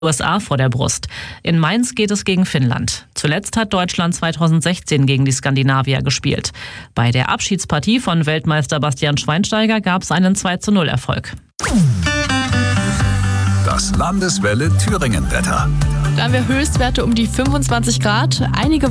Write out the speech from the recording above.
USA vor der Brust. In Mainz geht es gegen Finnland. Zuletzt hat Deutschland 2016 gegen die Skandinavier gespielt. Bei der Abschiedspartie von Weltmeister Bastian Schweinsteiger gab es einen 2:0-Erfolg. Das Landeswelle Thüringen-Wetter. Da haben wir Höchstwerte um die 25 Grad. Einige